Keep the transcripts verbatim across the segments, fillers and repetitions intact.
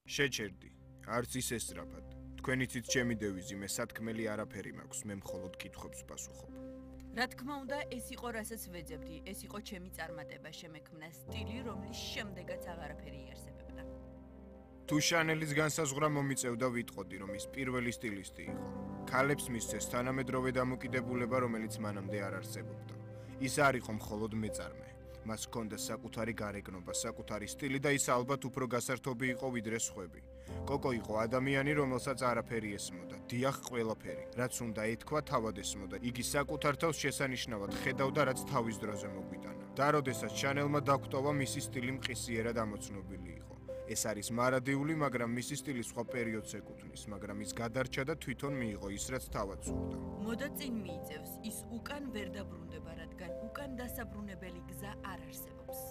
შეჩერდი, არც ის ესწრაფად. თქვენი ცით ჩემი დევიზი, მე სათქმელი არაფერი მაქვს, მე მხოლოდ კითხვებს ვპასუხობ. რა თქმა უნდა, ეს იყო რასაც ვეძებდი, ეს იყო ჩემი წარმატება, შემექმნა სტილი, რომლის შემდეგაც აღარაფერი იარსებებდა. თუ შანელის განსაზღვრა მომიწევდა ვიტყოდი, რომ ის პირველი სტილისტი იყო. ქალებს მისცეს თანამედროვე დამოკიდებულება, რომელიც მანამდე არ არსებობდა. ის არ იყო მხოლოდ მეწარმე. მას ჰქონდა საკუთარი გარეგნობა, საკუთარი სტილი და ის ალბათ უფრო გასართობი იყო ვიდრე სხვები. კოკო იყო ადამიანი, რომელსაც არაფერი ესმოდა, დიახ ყველაფერი, რაც უნდა ეთქვა, თავად ესმოდა. იგი საკუთარ თავს შესანიშნავად ხედავდა, რაც თავის დროზე მოგვიტანა. და როდესაც შანელმა დაგვტოვა, მისი სტილი მყისიერად ამოცნობილი იყო. ეს არის მარადიული, მაგრამ მისი სტილი სხვა პერიოდს ეკუთვნის, მაგრამ ის გადარჩა და თვითონ მიიღო ის, რაც თავად სურდა. მოდა წინ მიიწევს, ის უკან ვერ დაბრუნდება, რადგან უკან დასაბრუნებელი გზა არ არსებობს.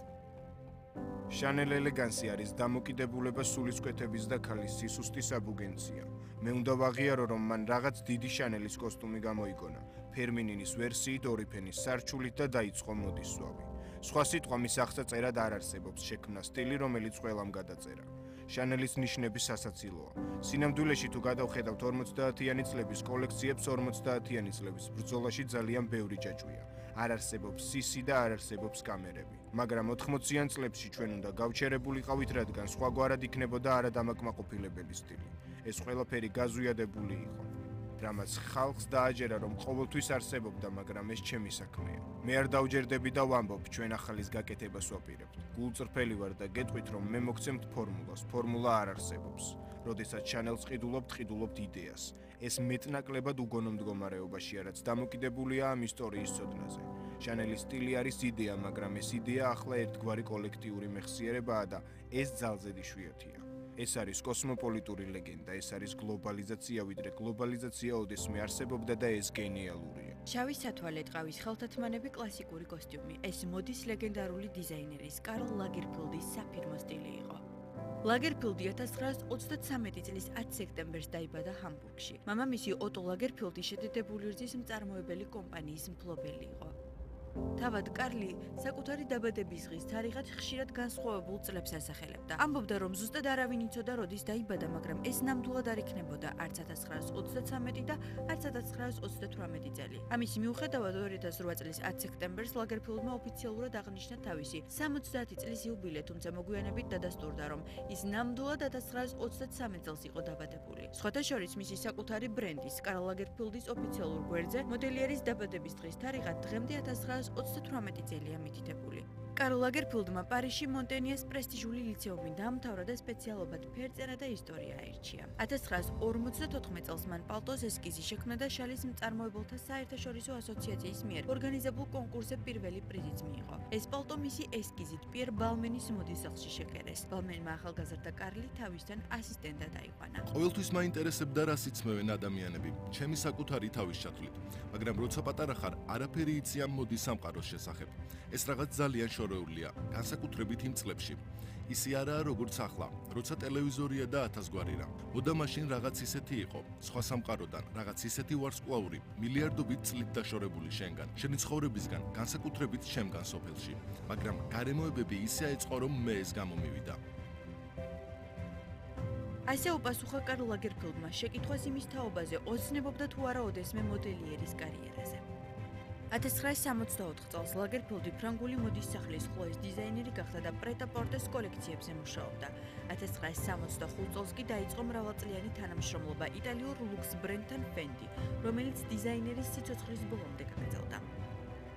შანელ ელეგანსი არის დამოკიდებულება სულისკვეთების და ქალის სისუსტის საბუგენცია. მე უნდა ვაღიარო, რომ მან რაღაც დიდი შანელის კოსტუმი გამოიგონა, ფერმინინის ვერსიით ორი ფენის სარჩულით და დაიწყო მოდის სვავი. სხვა სიტყვა მის აღწაწერად არ არსებობს, შექმნა სტილი, რომელიც ყველამ გადაწერა. შანელის ნიშნები სასაცილოა. სინამდვილეში თუ გადავხედავთ ორმოცდაათიანი წლების კოლექციებს, ორმოცდაათიანი წლების ბრძოლაში ძალიან ბევრი ჯაჭვია. არ არსებობს სისი და არ არსებობს კამერები. მაგრამ ოთხმოციან წლებში ჩვენ უნდა გავჩერებულიყავით, რადგან სხვაგვარად იქნებოდა არადამაკმაყოფილებელი სტილი. ეს ყველაფერი გაზვიადებული იყო. რამაც ხალხს დააჯერა, რომ ყოველთვის არსებობდა, მაგრამ ეს ჩემი საქმეა. მე არ დავჯერდები და ვამბობ, ჩვენ ახალის გაკეთებას ვაპირებთ. გულწრფელი ვარ და გეტყვით, რომ მე მოგცემთ ფორმულას. ფორმულა არ არსებობს. როდესაც შანელს ყიდულობთ, ყიდულობთ იდეას. ეს მეტნაკლებად უგონო მდგომარეობაშია, რაც დამოკიდებულია ამ ისტორიის ცოდნაზე. შანელის სტილი არის იდეა, მაგრამ ეს იდეა ახლა ერთგვარი კოლექტიური მეხსიერებაა და ეს ძალზედ იშვიათია. ეს არის კოსმოპოლიტური ლეგენდა, ეს არის გლობალიზაცია, ვიდრე გლობალიზაცია ოდესმე არსებობდა და ეს გენიალურია. შავი სათვალე ტყავის ხელთათმანები კლასიკური კოსტიუმი. ეს მოდის ლეგენდარული დიზაინერის კარლ ლაგერფელდის საფირმო სტილი იყო. ლაგერფელდი ათას ცხრაას ოცდათსამეტი წლის ათი სექტემბერს დაიბადა ჰამბურგში. მამამისი ოტო ლაგერფელდი შედედებული რძის მწარმოებელი კომპანიის მფლობელი იყო. თავად კარლი საკუთარი დაბადების დღის თარიღად ხშირად განსხვავებულ წლებს ასახელებდა. ამბობდა, რომ ზუსტად არავინ იცოდა, როდის დაიბადა, მაგრამ ეს ნამდვილად არ იქნებოდა არც ათას ცხრაას ოცდათსამეტი და არც ათას ცხრაას ოცდათვრამეტი წელი. ამის მიუხედავად ორი ათას რვა წლის ათი სექტემბერს ლაგერფელდმა ოფიციალურად აღნიშნა თავისი სამოცდაათი წლის იუბილე, თუმცა მოგვიანებით დადასტურდა, რომ ის ნამდვილად ათას ცხრაას ოცდათსამეტ წელს იყო დაბადებული. სხვათა შორის მისი საკუთარი ბრენდის, კარლ ლაგერფელდის ოფიციალურ გვერდზე მოდელიერის დაბადების დღის თარიღად დღემდე ათას ცხრაას ოცდათვრამეტი წელია მითითებული. კარლ ლაგერფელდმა პარიზში მონტენიეს პრესტიჟული ლიცეუმი დაამთავრა და სპეციალობად ფერწერა და ისტორია აირჩია. ათას ცხრაას ორმოცდათოთხმეტ წელს მან პალტოს ესკიზი შექმნა და შალის მწარმოებელთა საერთაშორისო ასოციაციის მიერ ორგანიზებულ კონკურსზე პირველი პრიზიც მიიღო. ეს პალტო მისი ესკიზით პიერ ბალმენის მოდის სახლში შეკერეს. ბალმენმა ახალგაზრდა კარლი თავისთან ასისტენტად აიყვანა. ყოველთვის მაინტერესებდა რა სიცმევენ ადამიანები, ჩემი საკუთარი თავის ჩათვლით, მაგრამ როცა პატარა ხარ, არაფერი იცი ამ მოდის სამყაროს შესახებ. ეს რაღაც ძალიან შორეულია, განსაკუთრებით იმ წლებში. ისი არაა როგორც ახლა, როცა ტელევიზორია და ათასგვარი რამ. მოდა მაშინ რაღაც ისეთი იყო, სხვა სამყაროდან, რაღაც ისეთი ვარსკვლავური, მილიარდობით წლით დაშორებული შენგან, შენი ცხოვრებისგან, განსაკუთრებით შემგან სოფელში. მაგრამ გარემოებები ისე აეწყო, რომ მე ეს გამომივიდა. ასე უპასუხა კარლ ლაგერფელდმა შეკითხვას იმის თაობაზე, ოცნებობდა თუ არა ოდესმე მოდელიერის კარიერაზე. ათას ცხრაას სამოცდაოთხ წელს ლაგერფელდი ფრანგული მოდის სახლის ხლოის დიზაინერი გახდა და პრეტა-პორტეს კოლექციებზე მუშაობდა. ათას ცხრაას სამოცდახუთ წელს კი დაიწყო მრავალწლიანი თანამშრომლობა იტალიურ ლუქს ბრენდთან ფენდი, რომელიც დიზაინერის სიცოცხლის ბოლომდე გაგრძელდა.